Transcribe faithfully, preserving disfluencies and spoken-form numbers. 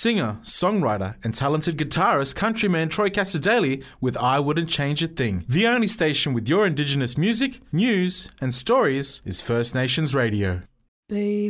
singer, songwriter, and talented guitarist countryman Troy Cassar-Daley with I Wouldn't Change a Thing. The only station with your Indigenous music, news, and stories is First Nations Radio. Baby.